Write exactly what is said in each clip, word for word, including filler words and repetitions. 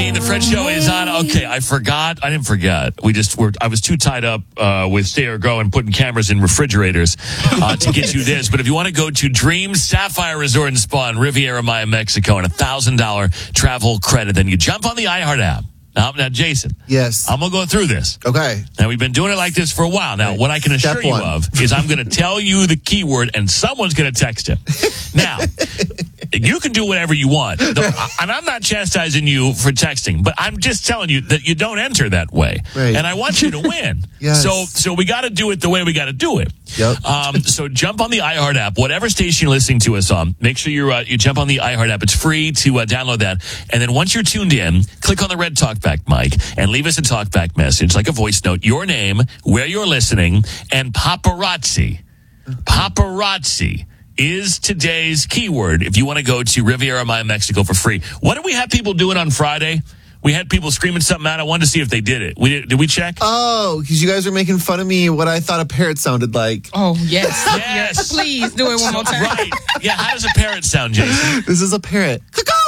seventeen, the Fred Show is on. Okay, I forgot. I didn't forget. We just were. I was too tied up uh, with Stay or Go and putting cameras in refrigerators uh, to get you this. But if you want to go to Dream Sapphire Resort and Spa in Riviera Maya, Mexico, and a thousand dollar travel credit, then you jump on the iHeart app. Now, now, Jason. Yes. I'm going to go through this. Okay. Now, we've been doing it like this for a while. Now, right. what I can assure Step you one. of is I'm going to tell you the keyword and someone's going to text it. Now, you can do whatever you want. The, and I'm not chastising you for texting, but I'm just telling you that you don't enter that way. Right. And I want you to win. Yes. So, so we got to do it the way we got to do it. Yep. Um, so jump on the iHeart app, whatever station you're listening to us on. Make sure you uh, you jump on the iHeart app. It's free to uh, download that. And then once you're tuned in, click on the red talkback mic and leave us a talkback message, like a voice note, your name, where you're listening, and paparazzi. Paparazzi is today's keyword if you want to go to Riviera Maya, Mexico for free. What did we have people doing on Friday? We had people screaming something out. I wanted to see if they did it. We did, did we check? Oh, because you guys were making fun of me what I thought a parrot sounded like. Oh, yes. Yes. Please do it one more time. Right. Yeah, how does a parrot sound, Jason? This is a parrot.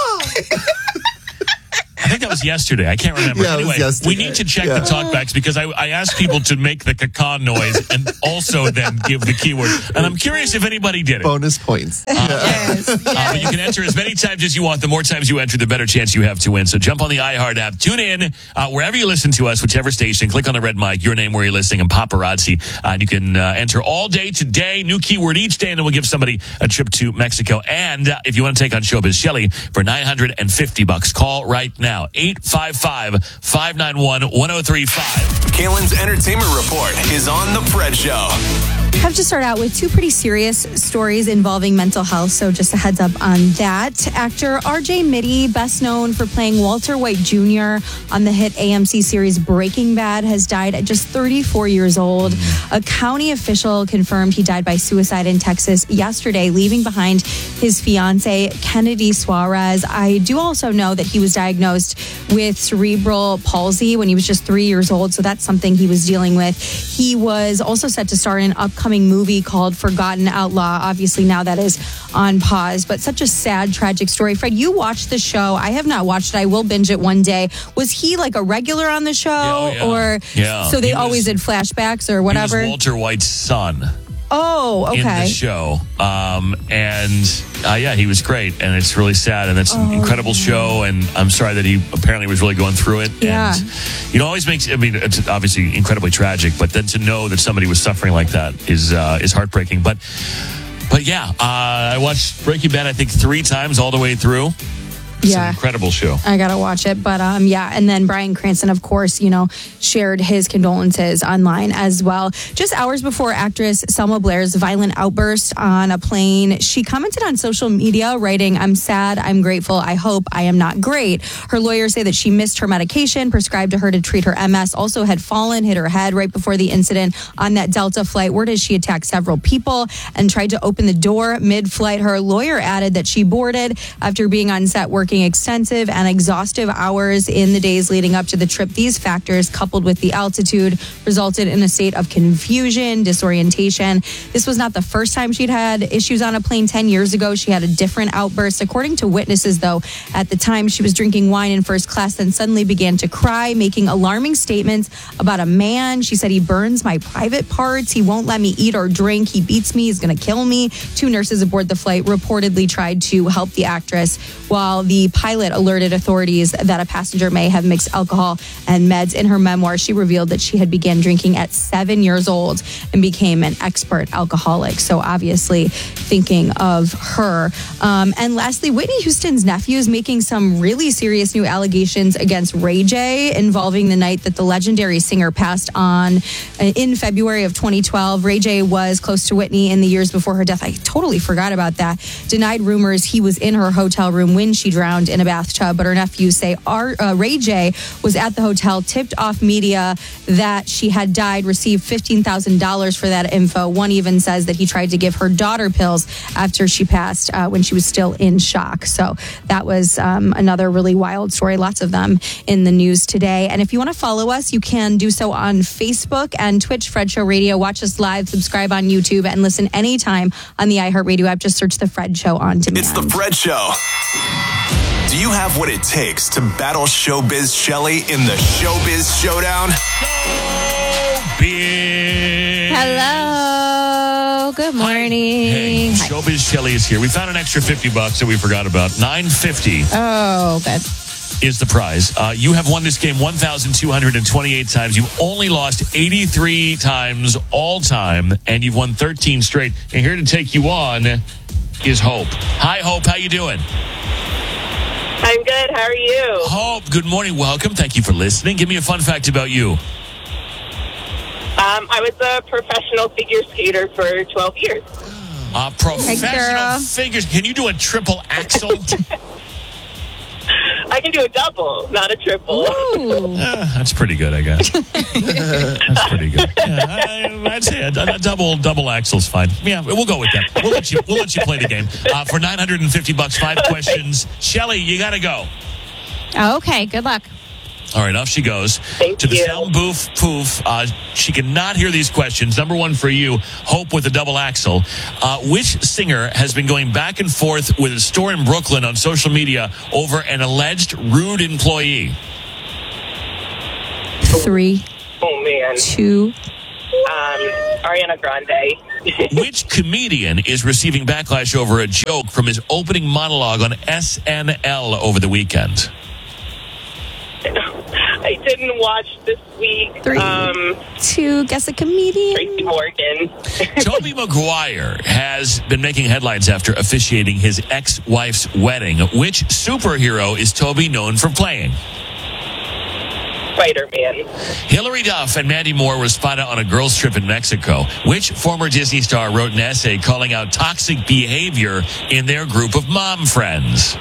I think that was yesterday. I can't remember. Yeah, it was anyway, yesterday. we need to check Yeah. the talkbacks because I, I asked people to make the caca noise and also then give the keyword. And I'm curious if anybody did it. Bonus points. Yes. Uh, but you can enter as many times as you want. The more times you enter, the better chance you have to win. So jump on the iHeart app. Tune in uh, wherever you listen to us, whichever station. Click on the red mic, your name, where you're listening, and paparazzi. Uh, and you can uh, enter all day today. New keyword each day, and then we'll give somebody a trip to Mexico. And uh, if you want to take on Showbiz Shelley for nine hundred fifty bucks, call right now. eight five five, five nine one, one oh three five. Kalen's Entertainment Report is on The Fred Show. I have to start out with two pretty serious stories involving mental health, so just a heads up on that. Actor R J Mitte, best known for playing Walter White Junior on the hit A M C series Breaking Bad, has died at just thirty-four years old. A county official confirmed he died by suicide in Texas yesterday, leaving behind his fiancée, Kennedy Suarez. I do also know that he was diagnosed with cerebral palsy when he was just three years old, so that's something he was dealing with. He was also set to star in an upcoming movie called Forgotten Outlaw. Obviously, now that is on pause, but such a sad, tragic story. Fred, you watched the show. I have not watched it. I will binge it one day. Was he like a regular on the show? Yeah, oh, yeah. Or Yeah. so they He always was- did flashbacks or whatever? He was Walter White's son. Oh, okay. In the show. Um, and uh, yeah, he was great. And it's really sad. And it's an Oh, incredible yeah. show. And I'm sorry that he apparently was really going through it. Yeah. And you know, always makes, I mean, it's obviously incredibly tragic, but then to know that somebody was suffering like that is, uh, is heartbreaking. But, but yeah, uh, I watched Breaking Bad, I think, three times all the way through. It's Yeah. an incredible show. I gotta watch it, but um, yeah. And then Bryan Cranston, of course, you know, shared his condolences online as well. Just hours before actress Selma Blair's violent outburst on a plane, she commented on social media, writing, "I'm sad, I'm grateful, I hope I am not great." Her lawyers say that she missed her medication prescribed to her to treat her M S. Also had fallen, hit her head right before the incident on that Delta flight. Word is she attacked several people and tried to open the door mid-flight. Her lawyer added that she boarded after being on set working extensive and exhaustive hours in the days leading up to the trip. These factors, coupled with the altitude, resulted in a state of confusion, disorientation. This was not the first time she'd had issues on a plane. ten years ago, she had a different outburst. According to witnesses, though, at the time she was drinking wine in first class, then suddenly began to cry, making alarming statements about a man. She said, "He burns my private parts. He won't let me eat or drink. He beats me. He's going to kill me." Two nurses aboard the flight reportedly tried to help the actress, while the pilot alerted authorities that a passenger may have mixed alcohol and meds. In her memoir, she revealed that she had began drinking at seven years old and became an expert alcoholic. So obviously thinking of her. Um, and lastly, Whitney Houston's nephew is making some really serious new allegations against Ray J involving the night that the legendary singer passed on in February of twenty twelve. Ray J was close to Whitney in the years before her death. I totally forgot about that. Denied rumors he was in her hotel room when she drowned in a bathtub, but her nephews say our, uh, Ray J was at the hotel, tipped off media that she had died, received fifteen thousand dollars for that info. One even says that he tried to give her daughter pills after she passed uh, when she was still in shock. So that was um, another really wild story. Lots of them in the news today. And if you want to follow us, you can do so on Facebook and Twitch, Fred Show Radio. Watch us live, subscribe on YouTube, and listen anytime on the iHeartRadio app. Just search The Fred Show on demand. It's The Fred Show. Do you have what it takes to battle Showbiz Shelly in the Showbiz Showdown? Showbiz. Hello. Good morning. Hey, Hi. Showbiz Shelly is here. We found an extra fifty bucks that we forgot about. nine fifty Oh, good. is the prize. Uh, you have won this game one thousand two hundred twenty-eight times. You've only lost eighty-three times all time, and you've won thirteen straight. And here to take you on is Hope. Hi, Hope. How you doing? I'm good. How are you? Hope, good morning. Welcome. Thank you for listening. Give me a fun fact about you. Um, I was a professional figure skater for twelve years. Uh, professional girl. figures. Can you do a triple axel? I can do a double, not a triple. Ooh. Uh, that's pretty good, I guess. That's pretty good. Yeah, I, I'd say a, a double double axle's fine. Yeah, we'll go with that. We'll let you we'll let you play the game uh, for nine hundred fifty bucks. Five questions. Shelly, you got to go. Okay, good luck. All right, off she goes Thank to the you. sound booth. Poof. Uh, she cannot hear these questions. Number one for you, Hope with the double axle. Uh, which singer has been going back and forth with a store in Brooklyn on social media over an alleged rude employee? Three, Oh, man. two. Um, Ariana Grande. Which comedian is receiving backlash over a joke from his opening monologue on S N L over the weekend? I didn't watch this week. Three. Um, Two. Guess a comedian. Tracy Morgan. Toby Maguire has been making headlines after officiating his ex-wife's wedding. Which superhero is Toby known for playing? Spider-Man. Hilary Duff and Mandy Moore were spotted on a girls' trip in Mexico. Which former Disney star wrote an essay calling out toxic behavior in their group of mom friends?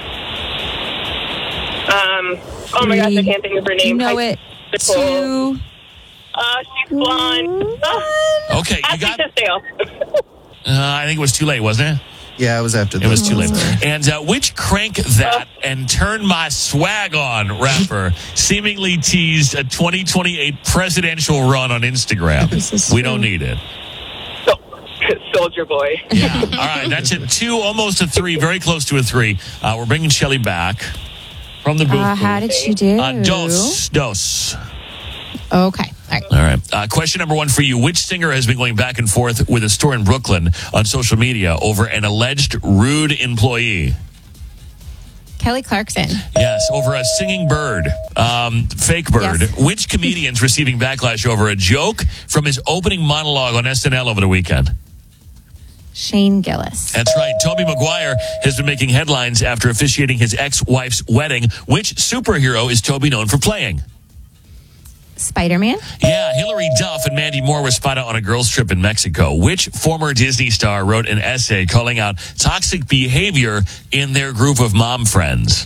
Um, oh, my gosh, I can't think of her name. You know Hi- it. Nicole. Two. Uh, she's blonde. Uh, Okay, you Ashley got. Tisdale. Uh, I think it was too late, wasn't it? Yeah, it was after It was too late. Mm. And uh, which Crank That and Turn My Swag On rapper seemingly teased a twenty twenty-eight presidential run on Instagram? This is We true. don't need it. So, Soldier Boy. Yeah. All right. That's it. Two, almost a three, very close to a three. Uh, we're bringing Shelly back from the booth. Uh, how did she do? Uh, dos. Dos. Okay. All right. All right. Uh, question number one for you. Which singer has been going back and forth with a store in Brooklyn on social media over an alleged rude employee? Kelly Clarkson. Yes, over a singing bird, um, fake bird. Yes. Which comedian's receiving backlash over a joke from his opening monologue on S N L over the weekend? Shane Gillis. That's right. Toby Maguire has been making headlines after officiating his ex-wife's wedding. Which superhero is Toby known for playing? Spider-Man. Yeah, Hilary Duff and Mandy Moore were spotted on a girls' trip in Mexico. Which former Disney star wrote an essay calling out toxic behavior in their group of mom friends?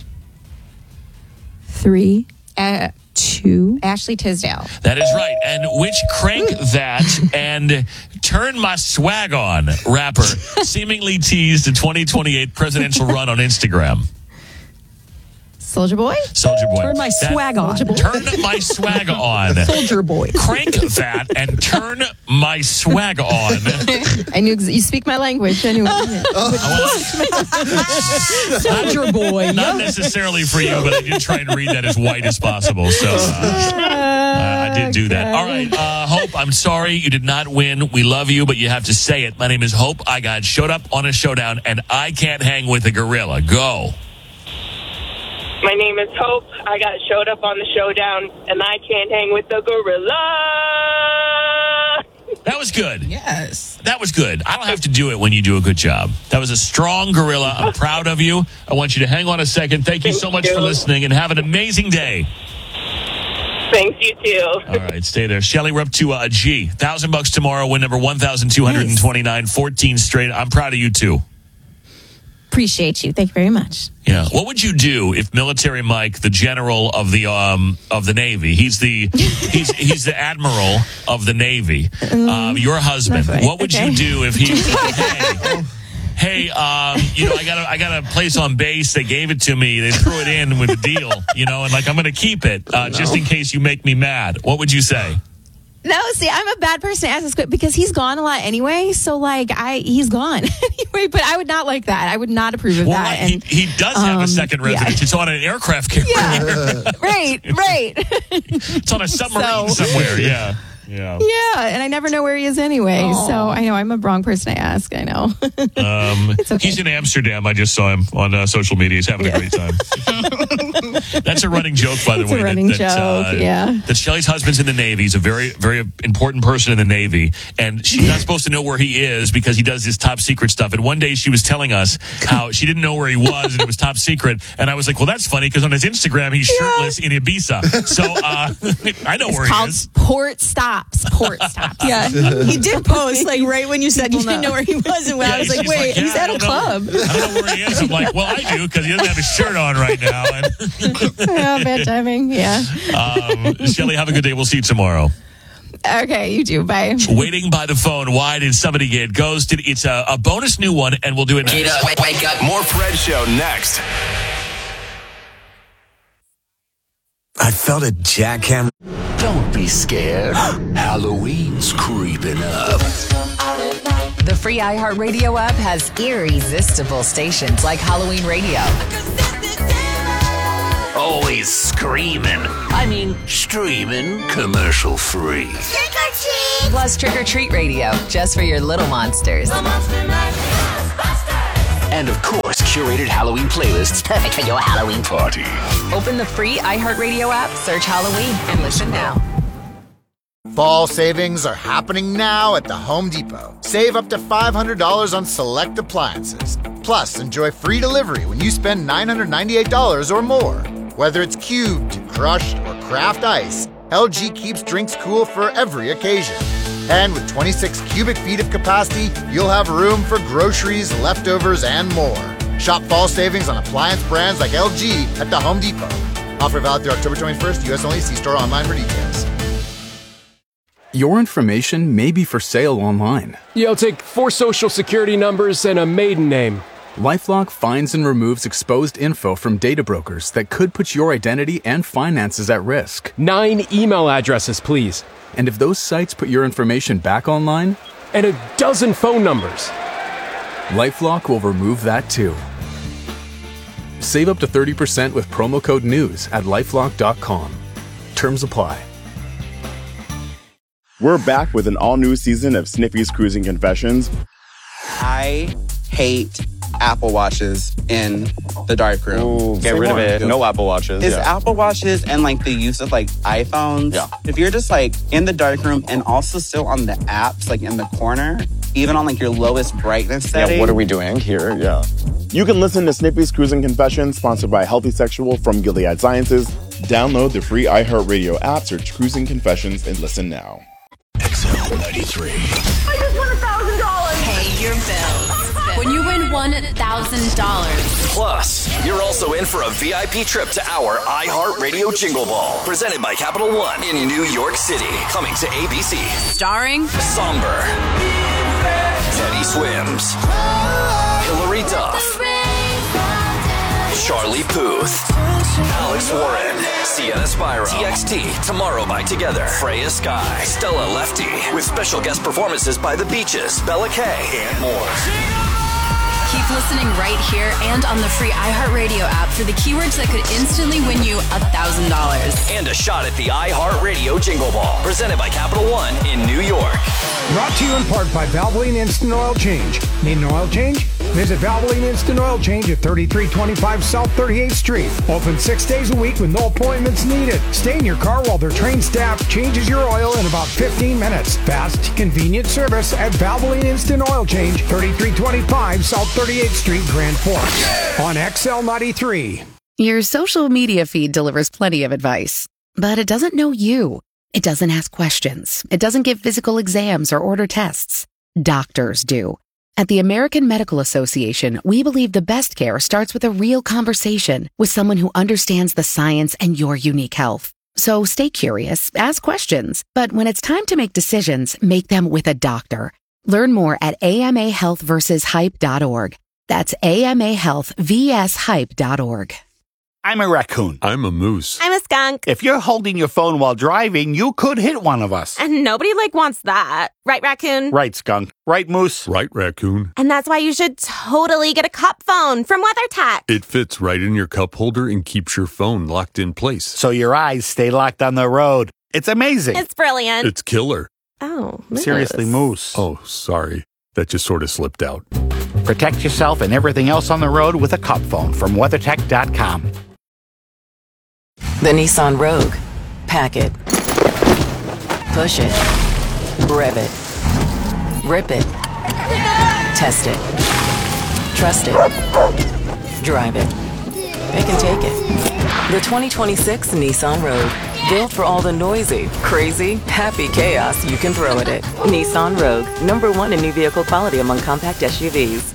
Three. Uh, two. Ashley Tisdale. That is right. And which Crank That and Turn My Swag On rapper seemingly teased a twenty twenty-eight presidential run on Instagram? Soldier Boy. Soldier Boy. Turn my That- swag on. Turn My Swag On. Soldier Boy. Crank That and Turn My Swag On. I knew ex- you speak my language. I knew. Soldier Boy. Not necessarily for you, but I did try and read that as white as possible. So uh, uh, I did do that. All right, uh, Hope, I'm sorry you did not win. We love you, but you have to say it. My name is Hope. I got showed up on a showdown, and I can't hang with a gorilla. Go. My name is Hope. I got showed up on the showdown, and I can't hang with the gorilla. That was good. Yes. That was good. I don't have to do it when you do a good job. That was a strong gorilla. I'm proud of you. I want you to hang on a second. Thank you so Thank much for you. listening, and have an amazing day. Thanks, you too. All right, stay there. Shelly, we're up to a G. Thousand bucks tomorrow. Win number one thousand two hundred twenty-nine. fourteen straight. I'm proud of you too. Appreciate you. Thank you very much. Yeah. What would you do if Military Mike, the general of the um of the Navy, he's the he's he's the admiral of the Navy, um, your husband? Right. What would Okay. you do if he? Hey, hey, um, you know, I got a I got a place on base. They gave it to me. They threw it in with a deal, you know, and like I'm going to keep it uh, just in case you make me mad. What would you say? No, see, I'm a bad person to ask this question because he's gone a lot anyway. So, like, I he's gone anyway. But I would not like that. I would not approve of Well, that. he, And he does have um, a second residence. yeah. It's on an aircraft carrier. yeah, right, right. It's on a submarine So- somewhere. Yeah. Yeah. Yeah, and I never know where he is anyway. So I know I'm a wrong person to ask. I know. Um, It's okay. He's in Amsterdam. I just saw him on uh, social media. He's having a great time. That's a running joke, by the It's way. a running that, that, joke, uh, yeah. That Shelly's husband's in the Navy. He's a very, very important person in the Navy. And she's not supposed to know where he is because he does his top secret stuff. And one day she was telling us how she didn't know where he was and it was top secret. And I was like, well, that's funny because on his Instagram, he's shirtless in Ibiza. So uh, I know where he Called is. Port Stops. Port Stops. Yeah, he did post like right when you said you People didn't know know. where he was, and I Yeah, was like, she's wait, yeah, he's I at a don't know. club. I don't know where he is. I'm like, well, I do because he doesn't have his shirt on right now. And Oh, bad timing. Yeah. um, Shelly, have a good day. We'll see you tomorrow. Okay, you too. Bye. Waiting by the phone. Why did somebody get ghosted? It's a, a bonus new one, and we'll do it Get next. up, wake, wake up. More Fred Show next. I felt a jackhammer. Don't be scared. Halloween's creeping up. The free iHeartRadio app has irresistible stations like Halloween Radio. Always screaming. I mean, streaming commercial free. Plus Trick or Treat Radio, just for your little monsters. And of course, curated Halloween playlists perfect for your Halloween party. Open the free iHeartRadio app, search Halloween, and listen now. Fall savings are happening now at the Home Depot. Save up to five hundred dollars on select appliances. Plus, enjoy free delivery when you spend nine hundred ninety-eight dollars or more. Whether it's cubed, crushed, or craft ice, L G keeps drinks cool for every occasion. And with twenty-six cubic feet of capacity, you'll have room for groceries, leftovers, and more. Shop fall savings on appliance brands like L G at the Home Depot. Offer valid through October twenty-first, U S only. See store online for details. Your information may be for sale online. You'll take four social security numbers and a maiden name. LifeLock finds and removes exposed info from data brokers that could put your identity and finances at risk. Nine email addresses, please. And if those sites put your information back online, And a dozen phone numbers. LifeLock will remove that too. Save up to thirty percent with promo code NEWS at lifelock dot com. Terms apply. We're back with an all-new season of Snippy's Cruising Confessions. I hate Apple Watches in the darkroom. Ooh, get rid of it. No Apple Watches. It's yeah. Apple Watches and like the use of like iPhones. Yeah. If you're just like in the darkroom and also still on the apps, like in the corner, even on like your lowest brightness setting. Yeah, what are we doing here? Yeah. You can listen to Snippy's Cruising Confessions, sponsored by Healthy Sexual from Gilead Sciences. Download the free iHeartRadio app, search Cruising Confessions, and listen now. X L ninety-three. I just won a thousand dollars. Pay your bills. When you win one thousand dollars. Plus, you're also in for a V I P trip to our iHeartRadio Jingle Ball, presented by Capital One in New York City. Coming to A B C. Starring Somber, Teddy Swims, Hillary Duff, Charlie Puth, Alex Warren, Sienna Spyro, T X T, Tomorrow by Together, Freya Sky, Stella Lefty, with special guest performances by The Beaches, Bella Kay, and more. Keep listening right here and on the free iHeartRadio app for the keywords that could instantly win you one thousand dollars. And a shot at the iHeartRadio Jingle Ball, presented by Capital One in New York. Brought to you in part by Valvoline Instant Oil Change. Need an oil change? Visit Valvoline Instant Oil Change at thirty-three twenty-five South thirty-eighth Street. Open six days a week with no appointments needed. Stay in your car while their trained staff changes your oil in about fifteen minutes. Fast, convenient service at Valvoline Instant Oil Change, thirty-three twenty-five South thirty-eighth Street, Grand Forks. On X L ninety-three. Your social media feed delivers plenty of advice, but it doesn't know you. It doesn't ask questions. It doesn't give physical exams or order tests. Doctors do. At the American Medical Association, we believe the best care starts with a real conversation with someone who understands the science and your unique health. So stay curious, ask questions, but when it's time to make decisions, make them with a doctor. Learn more at A M A health versus hype dot org. That's A M A health vs hype dot org. I'm a raccoon. I'm a moose. I'm a skunk. If you're holding your phone while driving, you could hit one of us. And nobody, like, wants that. Right, raccoon? Right, skunk. Right, moose? Right, raccoon. And that's why you should totally get a cup phone from WeatherTech. It fits right in your cup holder and keeps your phone locked in place. So your eyes stay locked on the road. It's amazing. It's brilliant. It's killer. Oh, moose. Seriously, moose. Oh, sorry. That just sort of slipped out. Protect yourself and everything else on the road with a cup phone from weathertech dot com. The Nissan Rogue. Pack it. Push it. Rev it. Rip it. Test it. Trust it. Drive it. They can take it. The twenty twenty-six Nissan Rogue. Built for all the noisy, crazy, happy chaos you can throw at it. Nissan Rogue. Number one in new vehicle quality among compact S U Vs.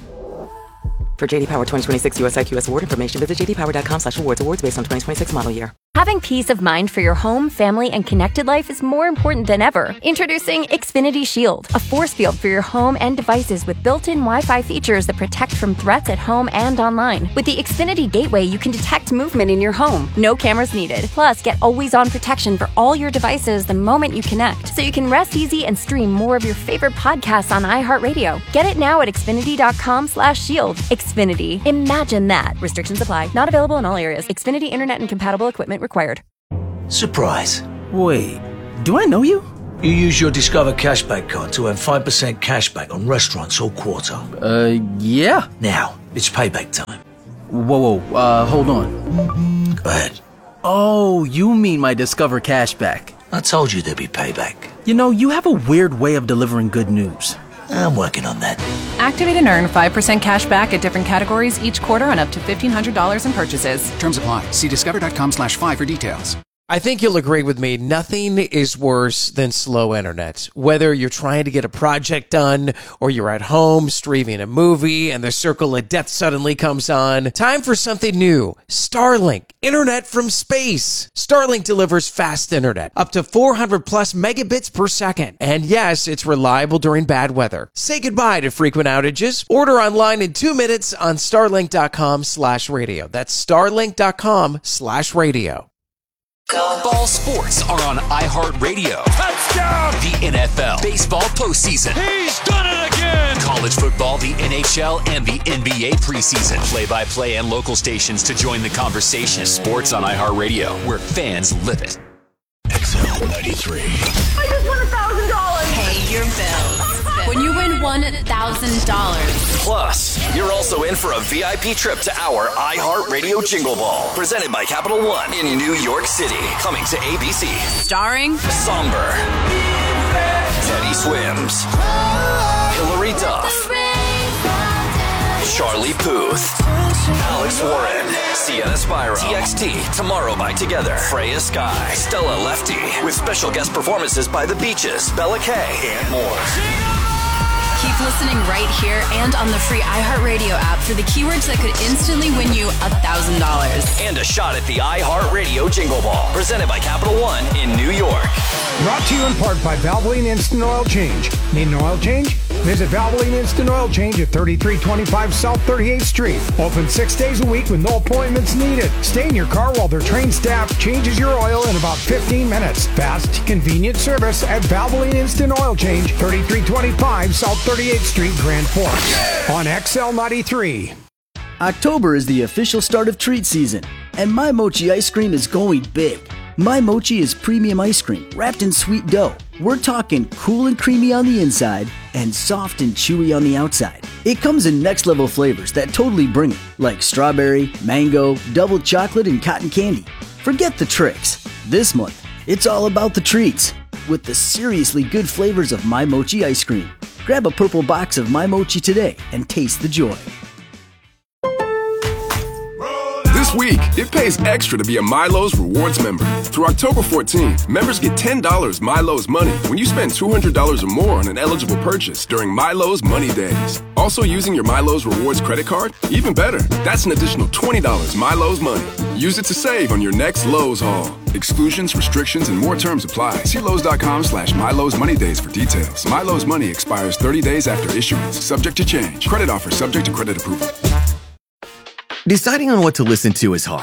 For J D Power twenty twenty-six U S I Q S award information, visit j d power dot com slash awards. Awards based on twenty twenty-six model year. Having peace of mind for your home, family, and connected life is more important than ever. Introducing Xfinity Shield, a force field for your home and devices with built-in Wi-Fi features that protect from threats at home and online. With the Xfinity Gateway, you can detect movement in your home. No cameras needed. Plus, get always-on protection for all your devices the moment you connect, so you can rest easy and stream more of your favorite podcasts on iHeartRadio. Get it now at xfinity dot com slash shield. Xfinity. Imagine that. Restrictions apply. Not available in all areas. Xfinity Internet and compatible equipment required. Surprise. Wait, do I know you? You use your Discover Cashback card to earn five percent cashback on restaurants all quarter. Uh, yeah. Now, it's payback time. Whoa, whoa, uh, hold on. Go ahead. Oh, you mean my Discover Cashback. I told you there'd be payback. You know, you have a weird way of delivering good news. I'm working on that. Activate and earn five percent cash back at different categories each quarter on up to fifteen hundred dollars in purchases. Terms apply. See discover dot com slash five for details. I think you'll agree with me. Nothing is worse than slow internet. Whether you're trying to get a project done or you're at home streaming a movie and the circle of death suddenly comes on. Time for something new. Starlink. Internet from space. Starlink delivers fast internet. Up to four hundred plus megabits per second. And yes, it's reliable during bad weather. Say goodbye to frequent outages. Order online in two minutes on starlink dot com slash radio. That's starlink dot com slash radio. Ball sports are on iHeartRadio. Touchdown! The N F L, baseball postseason. He's done it again! College football, the N H L, and the N B A preseason. Play-by-play and local stations to join the conversation. Sports on iHeartRadio, where fans live it. X L ninety-three. I just won a thousand dollars. Pay your bills. When you win one thousand dollars. Plus, you're also in for a V I P trip to our iHeartRadio Jingle Ball, presented by Capital One in New York City. Coming to A B C. Starring Somber, Teddy Swims, Hillary Duff, Charlie Puth, Alex Warren, Sienna Spyro, T X T, Tomorrow by Together, Freya Sky, Stella Lefty, with special guest performances by The Beaches, Bella Kay, and more. Keep listening right here and on the free iHeartRadio app for the keywords that could instantly win you one thousand dollars. And a shot at the iHeartRadio Jingle Ball, presented by Capital One in New York. Brought to you in part by Valvoline Instant Oil Change. Need an oil change? Visit Valvoline Instant Oil Change at thirty-three twenty-five South thirty-eighth Street. Open six days a week with no appointments needed. Stay in your car while their trained staff changes your oil in about fifteen minutes. Fast, convenient service at Valvoline Instant Oil Change, thirty-three twenty-five South thirty-eighth Street, Grand Forks. On X L ninety-three. October is the official start of treat season, and My Mochi ice cream is going big. My Mochi is premium ice cream wrapped in sweet dough. We're talking cool and creamy on the inside and soft and chewy on the outside. It comes in next level flavors that totally bring it, like strawberry, mango, double chocolate, and cotton candy. Forget the tricks. This month, it's all about the treats with the seriously good flavors of My Mochi ice cream. Grab a purple box of My Mochi today and taste the joy. This week, it pays extra to be a Milo's Rewards member. Through October fourteenth, members get ten dollars Milo's Money when you spend two hundred dollars or more on an eligible purchase during Milo's Money Days. Also using your Milo's Rewards credit card? Even better, that's an additional twenty dollars Milo's Money. Use it to save on your next Lowe's haul. Exclusions, restrictions, and more terms apply. See Lowe's.com slash Milo's Money Days for details. Milo's Money expires thirty days after issuance. Subject to change. Credit offer subject to credit approval. Deciding on what to listen to is hard.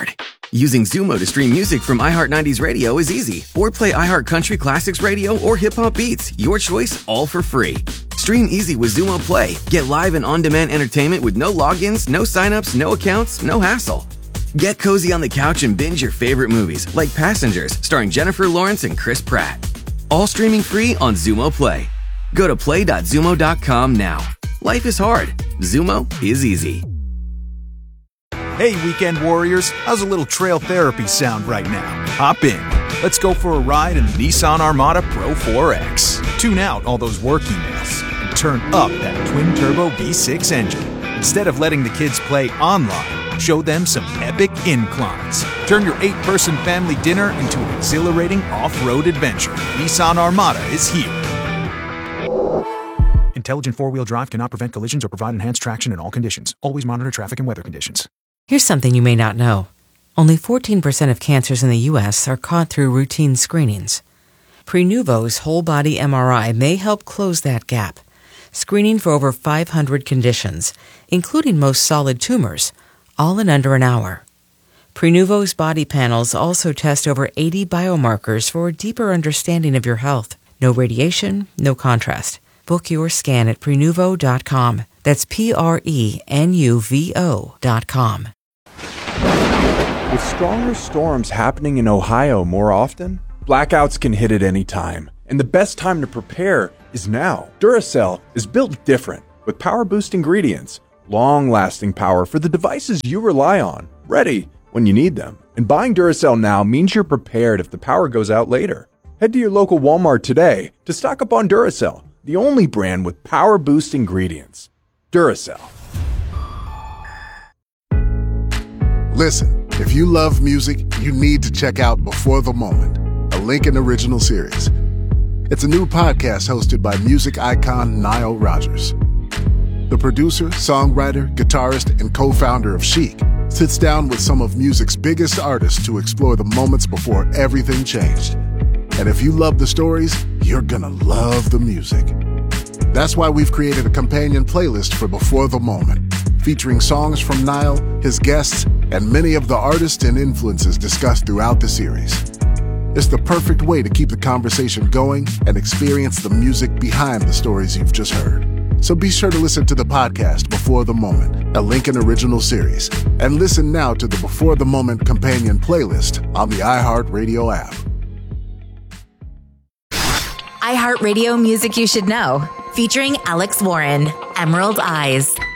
Using Zumo to stream music from iHeart nineties Radio is easy. Or play iHeart Country Classics Radio or Hip Hop Beats. Your choice, all for free. Stream easy with Zumo Play. Get live and on-demand entertainment with no logins, no signups, no accounts, no hassle. Get cozy on the couch and binge your favorite movies like Passengers, starring Jennifer Lawrence and Chris Pratt. All streaming free on Zumo Play. Go to play dot zumo dot com now. Life is hard. Zumo is easy. Hey, weekend warriors, how's a little trail therapy sound right now? Hop in. Let's go for a ride in the Nissan Armada Pro four X. Tune out all those work emails and turn up that twin-turbo V six engine. Instead of letting the kids play online, show them some epic inclines. Turn your eight-person family dinner into an exhilarating off-road adventure. Nissan Armada is here. Intelligent four-wheel drive cannot prevent collisions or provide enhanced traction in all conditions. Always monitor traffic and weather conditions. Here's something you may not know. Only fourteen percent of cancers in the U S are caught through routine screenings. Prenuvo's whole-body M R I may help close that gap, screening for over five hundred conditions, including most solid tumors, all in under an hour. Prenuvo's body panels also test over eighty biomarkers for a deeper understanding of your health. No radiation, no contrast. Book your scan at prenuvo dot com. That's P R E N U V O dot com. With stronger storms happening in Ohio more often, blackouts can hit at any time. And the best time to prepare is now. Duracell is built different, with power-boost ingredients, long-lasting power for the devices you rely on, ready when you need them. And buying Duracell now means you're prepared if the power goes out later. Head to your local Walmart today to stock up on Duracell, the only brand with power-boost ingredients. Duracell. Listen, if you love music, you need to check out Before the Moment, a Lincoln original series. It's a new podcast hosted by music icon Nile Rodgers. The producer, songwriter, guitarist, and co-founder of Chic sits down with some of music's biggest artists to explore the moments before everything changed. And if you love the stories, you're gonna love the music. That's why we've created a companion playlist for Before the Moment, featuring songs from Nile, his guests, and many of the artists and influences discussed throughout the series. It's the perfect way to keep the conversation going and experience the music behind the stories you've just heard. So be sure to listen to the podcast Before the Moment, a Lincoln original series, and listen now to the Before the Moment companion playlist on the iHeartRadio app. iHeartRadio Music You Should Know, featuring Alex Warren, Emerald Eyes.